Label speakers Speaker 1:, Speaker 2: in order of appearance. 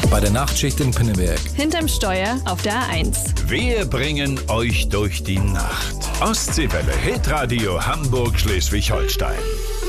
Speaker 1: bei der Nachtschicht in Pinneberg.
Speaker 2: Hinterm Steuer auf der A1.
Speaker 3: Wir bringen euch durch die Nacht. Ostseewelle Hitradio Hamburg Schleswig-Holstein.